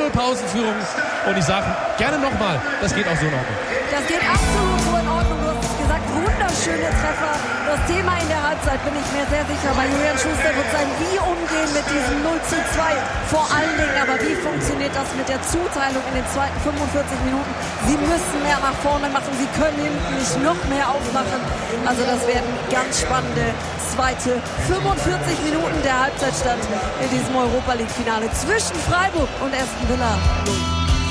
1:0 Pausenführung. Und ich sage gerne nochmal, das geht auch so in Ordnung. Das geht absolut so in Ordnung. Du hast es gesagt, wunderschöne Treffer. Das Thema in der Halbzeit bin ich mir sehr sicher. Bei Julian Schuster wird sein, wie umgehen mit diesem 0:2. Vor allen Dingen aber, wie funktioniert das mit der Zuteilung in den zweiten 45 Minuten? Sie müssen mehr nach vorne machen. Sie können hinten nicht noch mehr aufmachen. Also das werden ganz spannende zweite 45 Minuten der Halbzeitstand in diesem Europa-League-Finale zwischen Freiburg und Aston Villa.